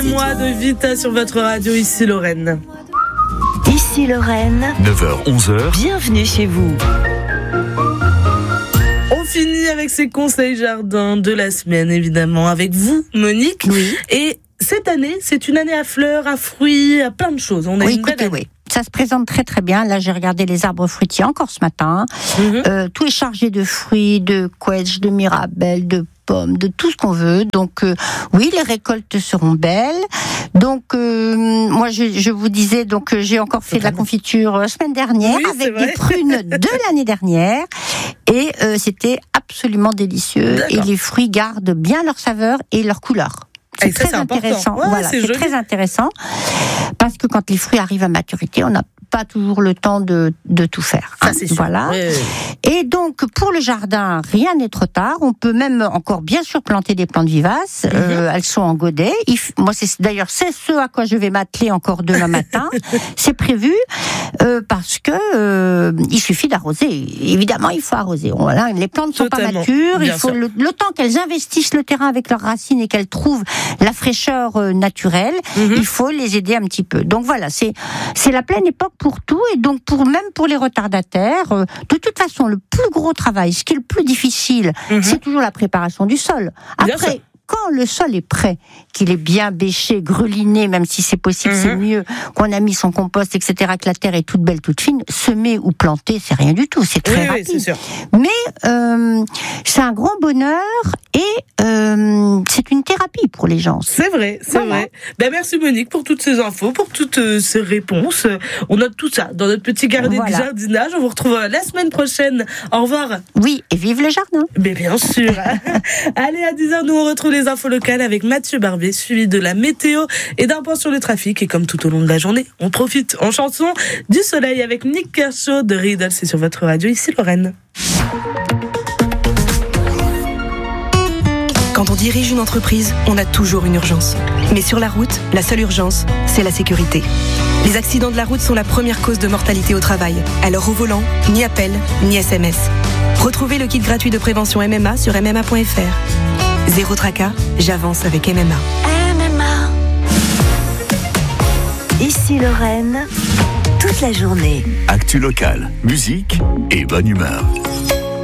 Moi de Vita sur votre radio, ici Lorraine. Ici Lorraine, 9h-11h, bienvenue chez vous. On finit avec ces conseils jardin de la semaine, évidemment, avec vous, Monique. Oui. Et cette année, c'est une année à fleurs, à fruits, à plein de choses. On a Oui, une belle écoutez, année. oui. Ça se présente très très bien. Là, j'ai regardé les arbres fruitiers encore ce matin. Tout est chargé de fruits, de quetch, de mirabelle, de pommes, de tout ce qu'on veut. Donc, oui, les récoltes seront belles. Donc, moi, je vous disais, donc, j'ai encore fait de la confiture la semaine dernière Oui, c'est avec vrai. des prunes de l'année dernière. Et c'était absolument délicieux. D'accord. Et les fruits gardent bien leur saveur et leur couleur. Et C'est ça, très c'est important. intéressant. Ouais, Voilà, c'est c'est joli. très intéressant parce que quand les fruits arrivent à maturité, on n'a pas toujours le temps de tout faire. Ça, c'est sûr. Voilà. Oui, oui. Et donc, pour le jardin, rien n'est trop tard. On peut même encore bien sûr planter des plantes vivaces. Elles sont en godet. Moi, c'est ce à quoi je vais m'atteler encore demain matin. C'est prévu parce que il suffit d'arroser. Évidemment, il faut arroser. Voilà, les plantes ne sont pas Totalement. matures. Bien Il faut sûr. le temps qu'elles investissent le terrain avec leurs racines et qu'elles trouvent la fraîcheur naturelle. Il faut les aider un petit peu. Donc voilà, c'est la pleine époque pour tout, et donc même pour les retardataires. De toute façon, le plus gros travail, ce qui est le plus difficile, c'est toujours la préparation du sol. Bien sûr. Après, quand le sol est prêt, qu'il est bien bêché, greliné, même si c'est possible, c'est mieux, qu'on a mis son compost, etc., que la terre est toute belle, toute fine, semer ou planter, c'est rien du tout, c'est très Oui, rapide. c'est sûr. Mais c'est un grand bonheur et c'est une thérapie pour les gens. C'est vrai, c'est Voilà. vrai. Ben, merci Monique pour toutes ces infos, pour toutes ces réponses. On note tout ça dans notre petit carnet Voilà. du jardinage. On vous retrouve la semaine prochaine. Au revoir. Oui, et vive le jardin. Mais bien sûr. Allez, à 10h, nous on retrouve les infos locales avec Mathieu Barbet, suivi de la météo et d'un point sur le trafic. Et comme tout au long de la journée, on profite en chanson du soleil avec Nick Kershaw de Riddle. C'est sur votre radio, ici Lorraine. Quand on dirige une entreprise, on a toujours une urgence. Mais sur la route, la seule urgence, c'est la sécurité. Les accidents de la route sont la première cause de mortalité au travail. Alors au volant, ni appel, ni SMS. Retrouvez le kit gratuit de prévention MMA sur MMA.fr. Zéro tracas, j'avance avec MMA. MMA. Ici Lorraine, toute la journée. actu locale, musique et bonne humeur.